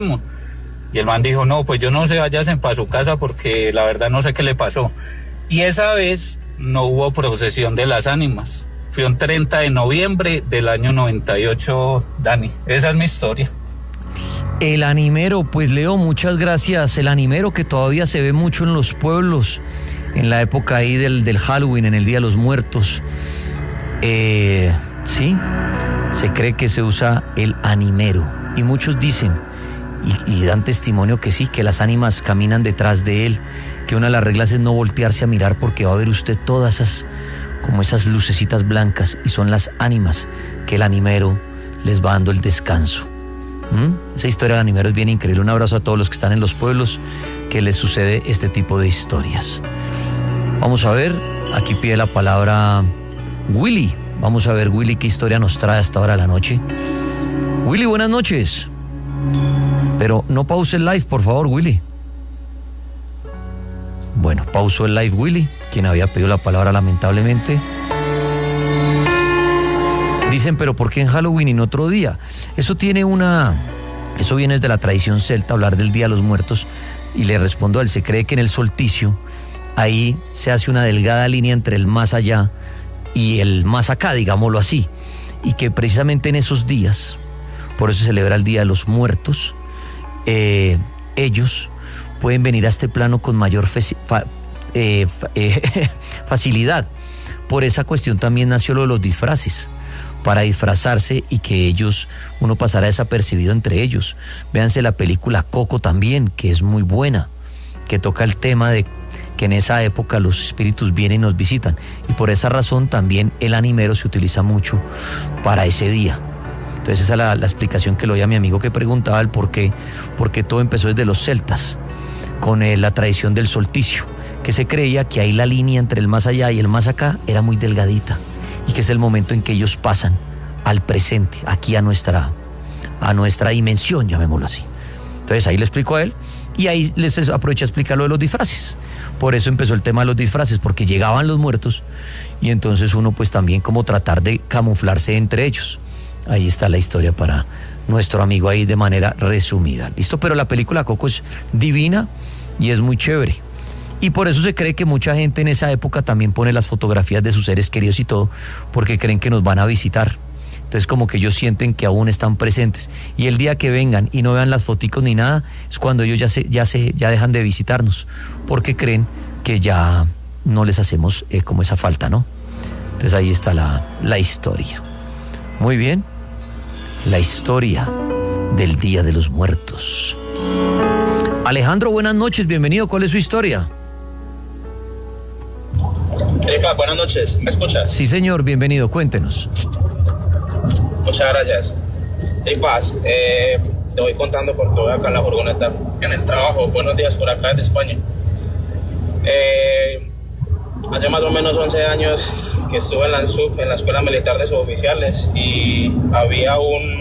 Y el man dijo, no, pues yo no sé, váyanse para su casa porque la verdad no sé qué le pasó. Y esa vez no hubo procesión de las ánimas. Fue un 30 de noviembre del año 98, Dani. Esa es mi historia. El animero, pues Leo, muchas gracias. El animero que todavía se ve mucho en los pueblos, en la época ahí del Halloween, en el Día de los Muertos. Sí, se cree que se usa el animero. Y muchos dicen, y dan testimonio que sí, que las ánimas caminan detrás de él, que una de las reglas es no voltearse a mirar porque va a ver usted todas esas, como esas lucecitas blancas, y son las ánimas que el animero les va dando el descanso. Esa historia del animero es bien increíble. Un abrazo a todos los que están en los pueblos que les sucede este tipo de historias. Vamos a ver, aquí pide la palabra Willy. Vamos a ver, Willy, qué historia nos trae hasta ahora de la noche. Willy, buenas noches. Pero no pause el live, por favor, Willy. Bueno, pausó el live Willy, quien había pedido la palabra lamentablemente. Dicen, pero ¿por qué en Halloween y en otro día? Eso viene de la tradición celta, hablar del Día de los Muertos. Y le respondo a él, se cree que en el solsticio, ahí se hace una delgada línea entre el más allá y el más acá, digámoslo así. Y que precisamente en esos días, por eso se celebra el Día de los Muertos, ellos pueden venir a este plano con mayor facilidad. Por esa cuestión también nació lo de los disfraces, para disfrazarse y que uno pasara desapercibido entre ellos. Véanse la película Coco también, que es muy buena, que toca el tema de que en esa época los espíritus vienen y nos visitan, y por esa razón también el animero se utiliza mucho para ese día. Entonces esa es la explicación que le doy a mi amigo que preguntaba el por qué, porque todo empezó desde los celtas, con la tradición del solsticio, que se creía que ahí la línea entre el más allá y el más acá era muy delgadita, y que es el momento en que ellos pasan al presente, aquí a nuestra dimensión, llamémoslo así. Entonces ahí le explico a él, y ahí les aproveché a explicar lo de los disfraces. Por eso empezó el tema de los disfraces, porque llegaban los muertos, y entonces uno pues también como tratar de camuflarse entre ellos. Ahí está la historia para nuestro amigo ahí de manera resumida. ¿Listo? Pero la película Coco es divina y es muy chévere. Y por eso se cree que mucha gente en esa época también pone las fotografías de sus seres queridos y todo, porque creen que nos van a visitar. Entonces como que ellos sienten que aún están presentes. Y el día que vengan y no vean las foticos ni nada, es cuando ellos ya dejan de visitarnos, porque creen que ya no les hacemos como esa falta, ¿no? Entonces ahí está la historia. Muy bien. La historia del Día de los Muertos. Alejandro, buenas noches, bienvenido. ¿Cuál es su historia? Epa, buenas noches, ¿me escuchas? Sí, señor, bienvenido, cuéntenos. Muchas gracias. Paz, te voy contando porque voy acá en la furgoneta, en el trabajo. Buenos días por acá de España. Hace más o menos 11 años que estuve en la ANSUB, en la Escuela Militar de Suboficiales, y había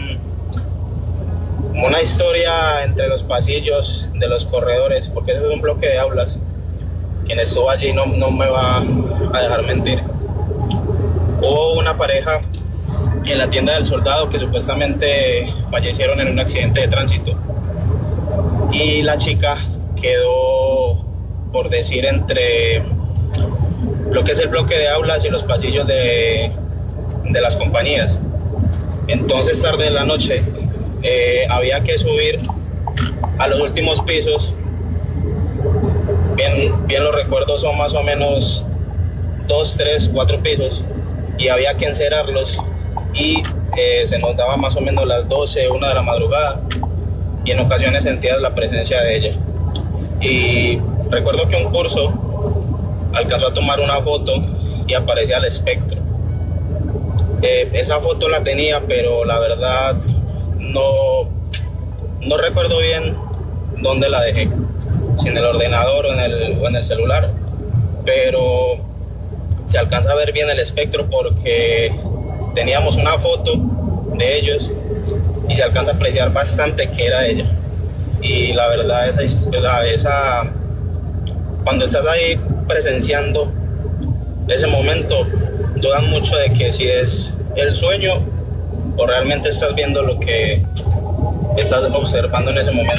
una historia entre los pasillos de los corredores, porque eso es un bloque de aulas. Quien estuvo allí no me va a dejar mentir. Hubo una pareja en la tienda del soldado que supuestamente fallecieron en un accidente de tránsito, y la chica quedó, por decir, entre lo que es el bloque de aulas y los pasillos de las compañías. Entonces, tarde en la noche, había que subir a los últimos pisos. Bien lo recuerdo, son más o menos 2, 3, 4 pisos, y había que encerrarlos, y se nos daba más o menos las 12, 1 de la madrugada, y en ocasiones sentías la presencia de ella. Y recuerdo que un curso alcanzó a tomar una foto y aparecía el espectro. Esa foto la tenía, pero la verdad no recuerdo bien dónde la dejé, si en el ordenador o en el celular, pero se alcanza a ver bien el espectro porque teníamos una foto de ellos y se alcanza a apreciar bastante que era ella. Y la verdad, esa cuando estás ahí presenciando ese momento, dudas mucho de que si es el sueño o realmente estás viendo lo que estás observando en ese momento.